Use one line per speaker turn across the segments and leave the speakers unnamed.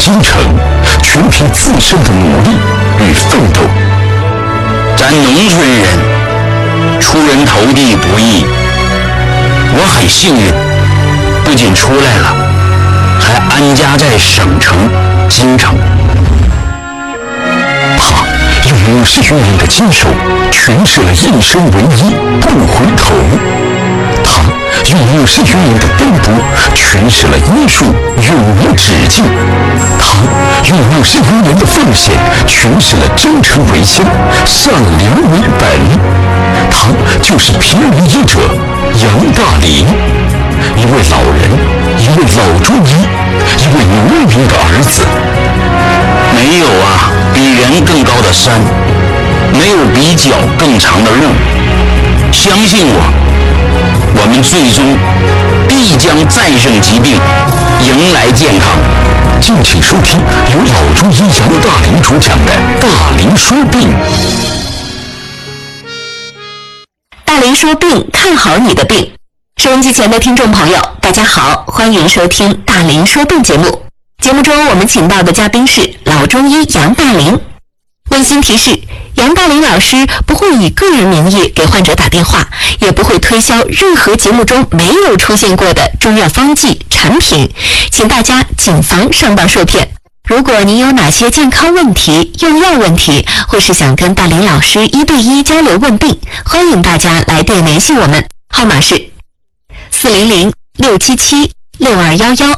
拼成，全凭自身的努力与奋斗。
咱农村人出人头地不易，我很幸运，不仅出来了，还安家在省城京城。
他用50余年的坚守诠释了一生为一，不回头。他用50余年的奔波诠释了艺术永无止境。他用50余年的奉献诠释了真诚为先，善良为本。他就是平民医者杨大林，一位老人，一位老中医，一位农民的儿子。
没有啊比人更高的山，没有比脚更长的路。相信我们最终必将战胜疾病，迎来健康。
敬请收听由老中医杨大林主讲的《大林说病》。
大林说病，看好你的病。收音机前的听众朋友，大家好，欢迎收听《大林说病》节目。节目中我们请到的嘉宾是老中医杨大林。温馨提示，杨大林老师不会以个人名义给患者打电话，也不会推销任何节目中没有出现过的中药方剂产品，请大家谨防上当受骗。如果您有哪些健康问题、用药问题，或是想跟大林老师1对1交流问病，欢迎大家来电联系我们，号码是400-677-6211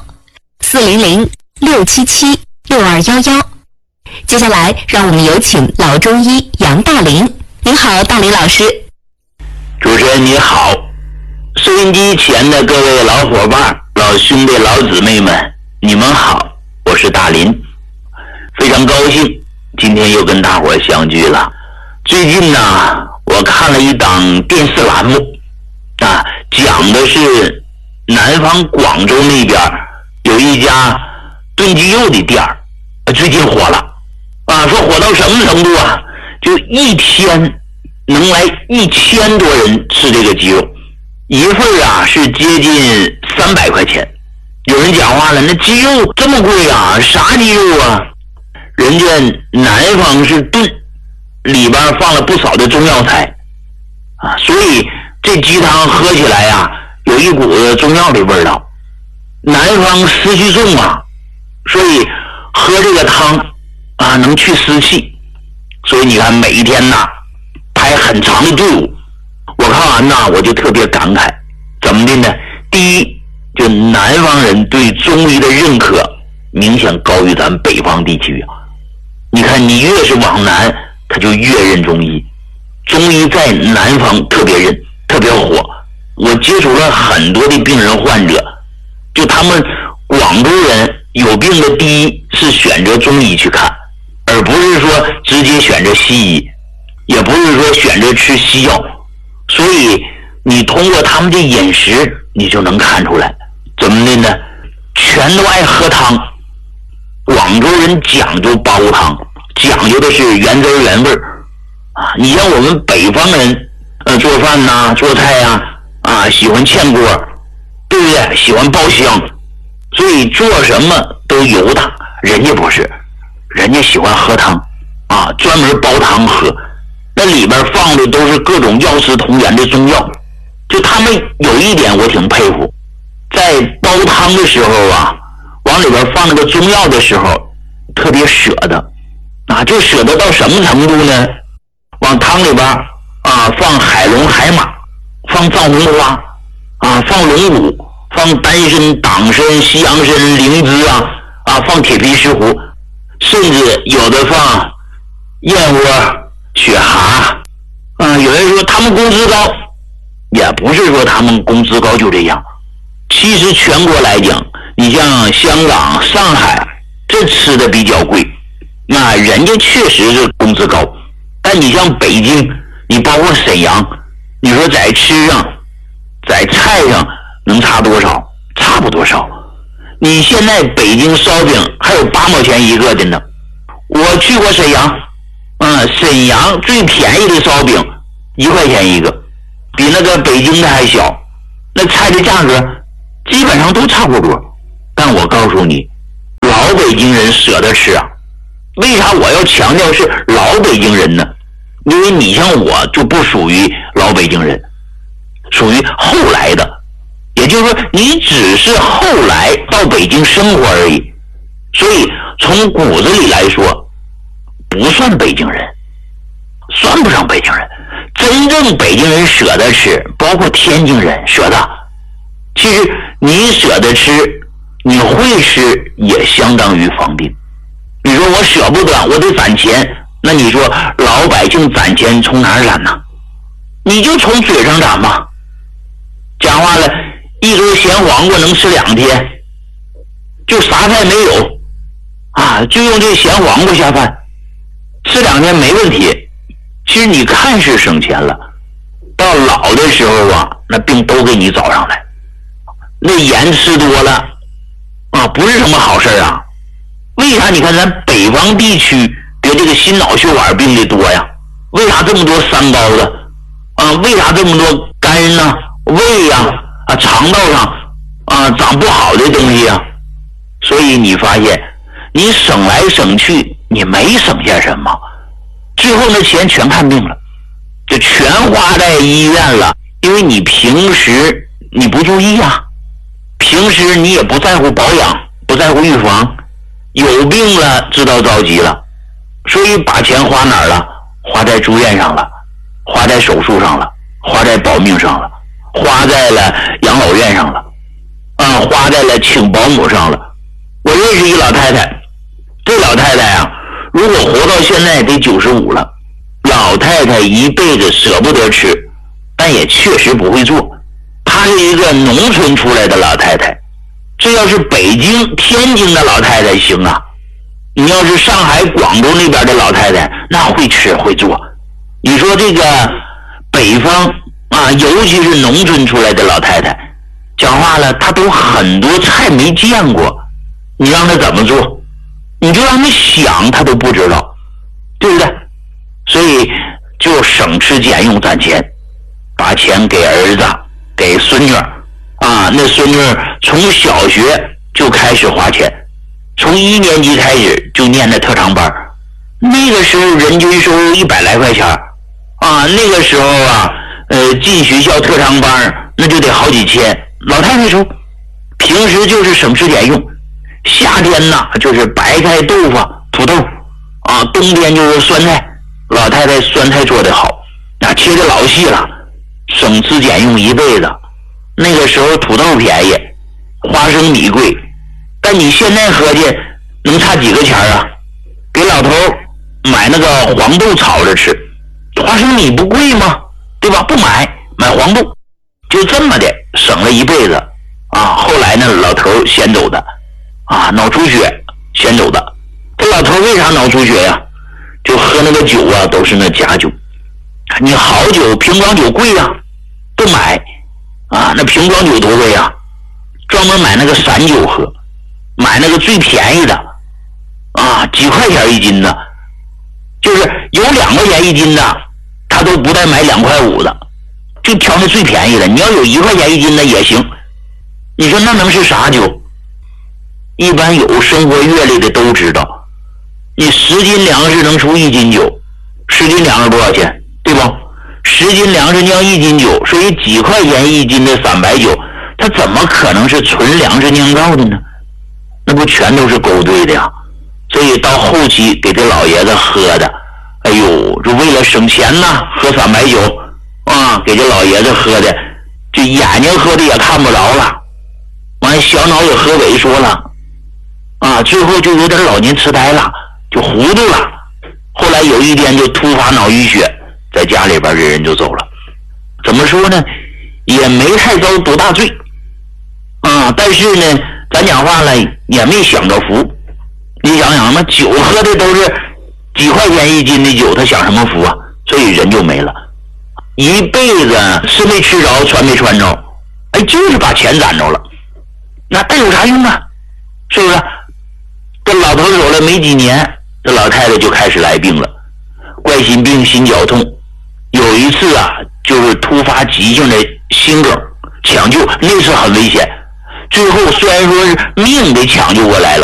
400-677-6211。接下来让我们有请老中医杨大林。您好，大林老师。
主持人你好，收音机前的各位老伙伴、老兄弟、老姊妹们，你们好，我是大林，非常高兴今天又跟大伙儿相聚了。最近呢，我看了一档电视栏目讲的是南方广州那边有一家炖鸡肉的店最近火了说火到什么程度啊，就一天能来1000多人吃这个鸡肉，一份是接近300块钱。有人讲话了，那鸡肉这么贵啊，啥鸡肉啊？人家南方是炖，里边放了不少的中药材所以这鸡汤喝起来有一股子中药的味道。南方湿气重所以喝这个汤能去湿气。所以你看每一天排很长的队伍。我看完我就特别感慨，怎么的呢？第一，就南方人对中医的认可明显高于咱北方地区你看你越是往南，他就越认中医。中医在南方特别认，特别火。我接触了很多的病人患者，就他们广州人有病的第一是选择中医去看，而不是说直接选择西医，也不是说选择吃西药。所以你通过他们的饮食你就能看出来，怎么的呢？全都爱喝汤。广州人讲究煲汤，讲究的是原汁原味你像我们北方人做饭做菜喜欢炝锅，对不对？喜欢爆香，所以做什么都油大。人家不是，人家喜欢喝汤专门煲汤喝。那里边放的都是各种药食同源的中药。就他们有一点我挺佩服，在煲汤的时候往里边放那个中药的时候特别舍得就舍得到什么程度呢？往汤里边放海龙、海马，放藏红花放龙骨，放丹参、党参、西洋参、灵芝放铁皮石斛，甚至有的放燕窝、雪蛤有人说他们工资高，也不是说他们工资高就这样。其实全国来讲，你像香港、上海这吃的比较贵，那人家确实是工资高。但你像北京，你包括沈阳，你说在吃上在菜上能差多少？差不多少。你现在北京烧饼还有8毛钱一个的呢。我去过沈阳沈阳最便宜的烧饼1块钱一个，比那个北京的还小。那菜的价格基本上都差不多。但我告诉你，老老北京人舍得吃啊。为啥我要强调是老北京人呢？因为你像我就不属于老北京人，属于后来的，也就是说你只是后来到北京生活而已，所以从骨子里来说不算北京人，算不上北京人。真正北京人舍得吃，包括天津人舍得。其实你舍得吃，你会吃也相当于方便。你说我舍不得，我得攒钱，那你说老百姓攒钱从哪儿攒呢？你就从嘴上攒吧。讲话了，一根咸黄瓜能吃2天，就啥菜没有啊，就用这咸黄瓜下饭，吃2天没问题。其实你看是省钱了，到老的时候啊，那病都给你找上来。那盐吃多了啊，不是什么好事啊。为啥你看咱北方地区得这个心脑血管病的多呀？为啥这么多三高的啊？为啥这么多肝呢、胃呀、肠道上啊长不好的东西啊？所以你发现你省来省去，你没省下什么，最后那钱全看病了，就全花在医院了。因为你平时你不注意啊，平时你也不在乎保养，不在乎预防，有病了知道着急了，所以把钱花哪儿了？花在住院上了，花在手术上了，花在保命上了，花在了养老院上了，花在了请保姆上了。我认识一老太太，这老太太啊，如果活到现在得95了，老太太一辈子舍不得吃，但也确实不会做。她是一个农村出来的老太太，这要是北京、天津的老太太行啊，你要是上海、广州那边的老太太，那会吃会做。你说这个北方啊，尤其是农村出来的老太太，讲话了，她都很多菜没见过，你让她怎么做？你就让她想，她都不知道，对不对？所以就省吃俭用攒钱，把钱给儿子、给孙女啊，那孙女从小学就开始花钱，从1年级开始就念的特长班，那个时候人均收入100来块钱啊，那个时候啊，进学校特长班那就得好几千。老太太说，平时就是省吃俭用，夏天呢就是白菜、豆腐、土豆啊，冬天就是酸菜。老太太酸菜做得好，切得老细了，省吃俭用一辈子。那个时候土豆便宜，花生米贵，但你现在合计能差几个钱啊？给老头买那个黄豆炒着吃，花生米不贵吗？对吧？不买黄豆，就这么的省了一辈子啊。后来呢，老头先走的啊，脑出血先走的。这老头为啥脑出血呀？就喝那个酒啊，都是那假酒。你好酒瓶装酒贵呀，不买啊。那瓶装酒多贵呀，专门买那个散酒喝，买那个最便宜的啊，几块钱一斤的，就是有2块钱一斤的，他都不带买2块5的，就挑那最便宜的。你要有1块钱一斤的也行。你说那能是啥酒？一般有生活阅历的都知道，你10斤粮食能出1斤酒，10斤粮食多少钱？对吧？10斤粮食酿1斤酒，所以几块钱1斤的散白酒，它怎么可能是纯粮食酿造的呢？那不全都是勾兑的呀。所以到后期给这老爷子喝的，哎呦，就为了省钱呐，喝散白酒啊，给这老爷子喝的，这眼睛喝的也看不着了，完小脑也喝萎缩了啊，最后就有点老年痴呆了，就糊涂了。后来有一天就突发脑淤血，在家里边人就走了。怎么说呢，也没太遭多大罪啊，但是呢，咱讲话了也没享着福。你想想嘛，酒喝的都是几块钱1斤的酒，他享什么福啊？所以人就没了，一辈子吃没吃着，穿没穿着，哎，就是把钱攒着了，那有啥用啊？是不是？这老头走了没几年，这老太太就开始来病了，冠心病、心绞痛，有一次啊，就是突发急性的心梗，抢救那次很危险，最后虽然说是命给抢救过来了，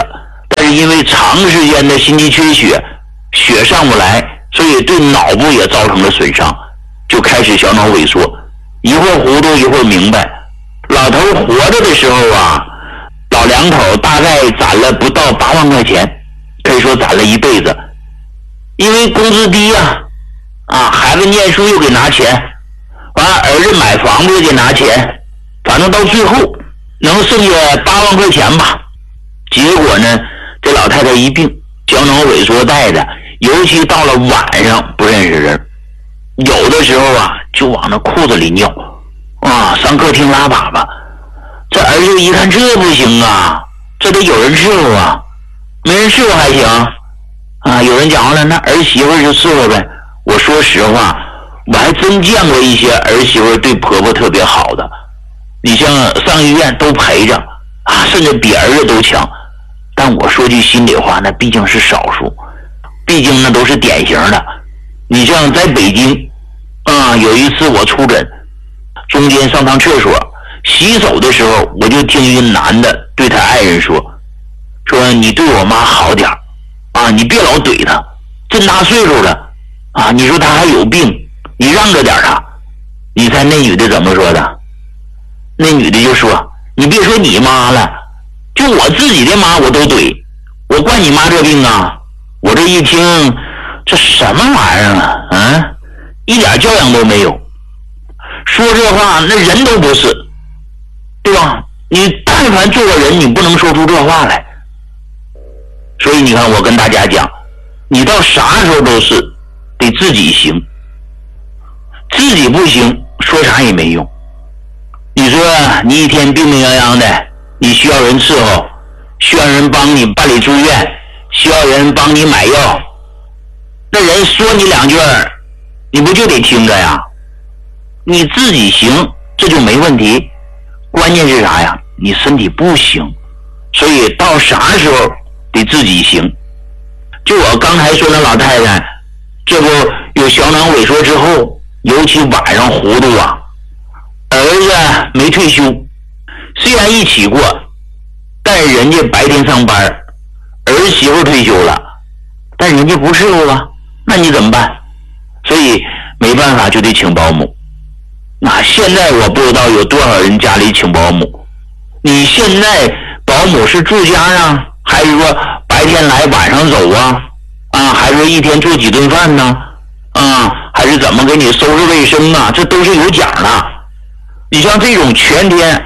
但是因为长时间的心肌缺血，血上不来，所以对脑部也造成了损伤，就开始小脑萎缩，一会儿糊涂一会儿明白。老头活着的时候啊，老两口大概攒了不到8万块钱，可以说攒了一辈子。因为工资低呀，孩子念书又给拿钱，完了儿子买房子又给拿钱，反正到最后能剩下8万块钱吧。结果呢，这老太太一病，小脑萎缩带的，尤其到了晚上不认识人，有的时候啊就往那裤子里尿，上客厅拉粑粑。这儿子一看这不行啊，这得有人伺候啊，没人伺候还行有人讲了，那儿媳妇就伺候呗。我说实话，我还真见过一些儿媳妇对婆婆特别好的，你像上医院都陪着甚至比儿子都强。但我说句心里话，那毕竟是少数，毕竟那都是典型的。你像在北京有一次我出诊，中间上趟厕所洗手的时候，我就听一个男的对他爱人说你对我妈好点你别老怼她，这么大岁数了你说她还有病，你让着点她。你猜那女的怎么说的？那女的就说，你别说你妈了，就我自己的妈我都怼，我惯你妈这病啊。我这一听，这什么玩意儿一点教养都没有，说这话那人都不是，对吧？你但凡做个人，你不能说出这话来。所以你看，我跟大家讲，你到啥时候都是得自己行，自己不行说啥也没用。你说你一天病病殃殃的，你需要人伺候，需要人帮你办理住院，需要人帮你买药，那人说你2句你不就得听着呀？你自己行这就没问题，关键是啥呀？你身体不行，所以到啥时候得自己行。就我刚才说那老太太，这不有小脑萎缩之后，尤其晚上糊涂儿子没退休，虽然一起过，但是人家白天上班，儿媳妇退休了，但人家不伺候那你怎么办？所以没办法就得请保姆。那现在我不知道有多少人家里请保姆，你现在保姆是住家还是说白天来晚上走还是说一天做几顿饭呢还是怎么给你收拾卫生这都是有奖的。你像这种全天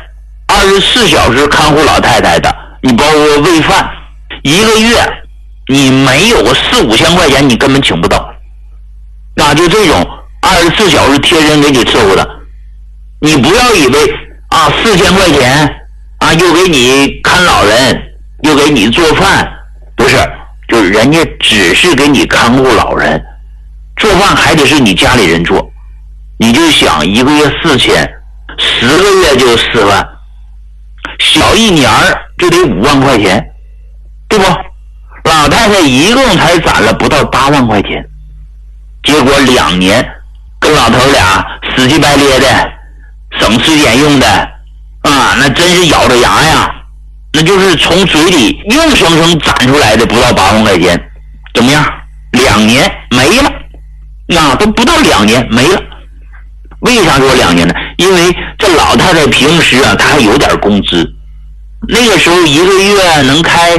24小时看护老太太的，你包括喂饭，一个月你没有个4-5千块钱你根本请不到。那就这种24小时贴身给你伺候的，你不要以为4千块钱又给你看老人又给你做饭，不是，就是人家只是给你看护老人，做饭还得是你家里人做。你就想一个月4千，10个月就4万，小一年就得5万块钱，对不？老太太一共才攒了不到8万块钱，结果2年跟老头俩死乞白咧的，省吃俭用的那真是咬着牙呀，那就是从嘴里硬生生攒出来的不到8万块钱。怎么样？2年没了，都不到2年没了。为啥说2年呢？因为这老太太平时她还有点工资，那个时候一个月能开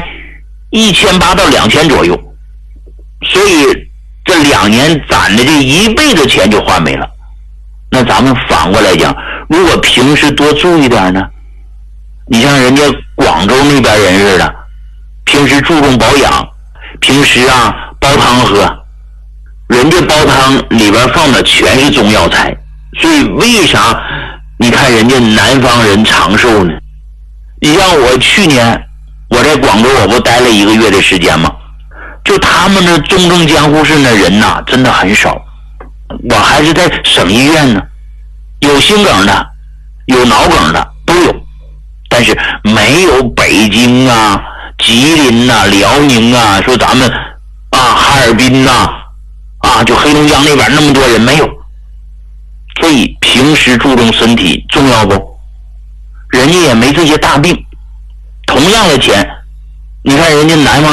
1800到2000左右，所以这2年攒的这一辈子钱就花没了。那咱们反过来讲，如果平时多注意点呢？你像人家广州那边人似的，平时注重保养，平时煲汤喝，人家煲汤里边放的全是中药材，所以为啥你看人家南方人长寿呢？你像我去年我在广州我不待了1个月的时间吗？就他们的重症监护室的人真的很少，我还是在省医院呢，有心梗的有脑梗的都有，但是没有北京吉林辽宁说咱们哈尔滨就黑龙江那边那么多人没有。所以平时注重身体重要不？人家也没这些大病，同样的钱你看人家南方